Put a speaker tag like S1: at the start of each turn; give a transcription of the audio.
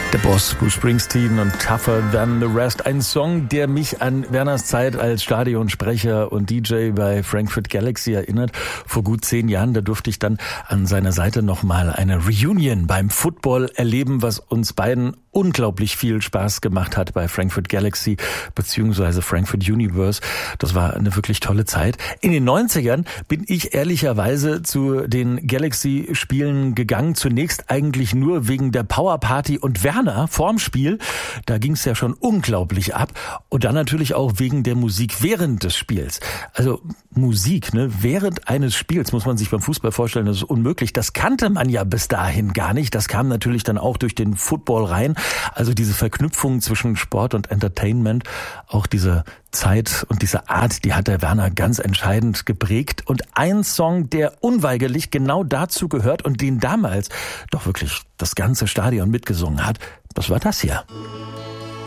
S1: Der Boss, Bruce Springsteen und Tougher Than the Rest. Ein Song, der mich an Werners Zeit als Stadionsprecher und DJ bei Frankfurt Galaxy erinnert. Vor gut 10 Jahren, da durfte ich dann an seiner Seite nochmal eine Reunion beim Football erleben, was uns beiden unglaublich viel Spaß gemacht hat bei Frankfurt Galaxy beziehungsweise Frankfurt Universe. Das war eine wirklich tolle Zeit. In den 90ern bin ich ehrlicherweise zu den Galaxy-Spielen gegangen. Zunächst eigentlich nur wegen der Powerparty und Werner vorm Spiel. Da ging es ja schon unglaublich ab. Und dann natürlich auch wegen der Musik während des Spiels. Also Musik, während eines Spiels muss man sich beim Fußball vorstellen, das ist unmöglich. Das kannte man ja bis dahin gar nicht. Das kam natürlich dann auch durch den Football rein. Also diese Verknüpfung zwischen Sport und Entertainment, auch diese Zeit und diese Art, die hat der Werner ganz entscheidend geprägt. Und ein Song, der unweigerlich genau dazu gehört und den damals doch wirklich das ganze Stadion mitgesungen hat, das war das hier.